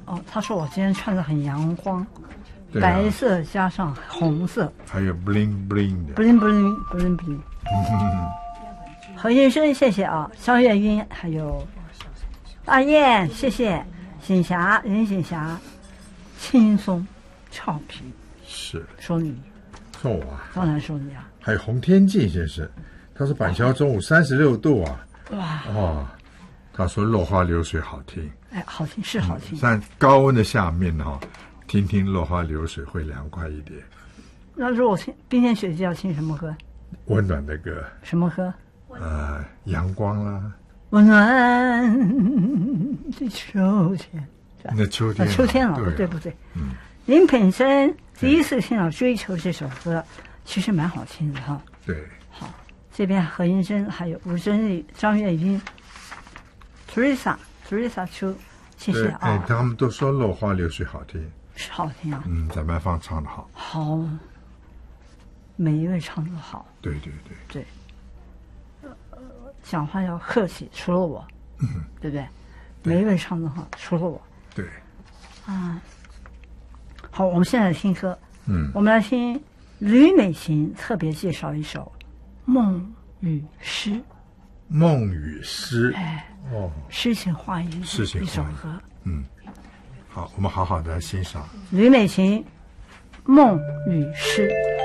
哦，他说我今天穿的很阳光，白色加上红色， 还有 bling bling 的 bling bling bling bling。何先生，谢谢啊，肖月英，还有大雁，谢谢，醒霞，任醒霞，轻松俏皮， 是说你， 说我啊， 当然说你啊， 还有洪天进先生，他说板桥中午36度啊， 哇哦，他说落花流水好听， 哎，好听是好听， 在高温的下面哈、听听落花流水会凉快一点。 那如果冰天雪地要听什么歌？ 温暖的歌， 什么歌？ 阳光啦， 温暖的秋天， 那秋天、 秋天了，对不对？林品生第一次听到《追求》这首歌，其实蛮好听的哈。 对， 好，这边何英珍，还有吴珍丽、张月英、Teresa 秋，谢谢啊。 哎，他们都说落花流水好听， 是好听啊。 翟麦芳唱的好。 好，每一位唱的好。 对。 讲话要客气，除了我，对不对？每一位唱的好，除了我。 对。 啊，好，我们现在听歌。我们来听吕美琴特别介绍一首《梦与诗》。 梦与诗。 哎， 哦， 诗情画意的一首歌。 好，我们好好的欣赏吕美琴《梦与诗》。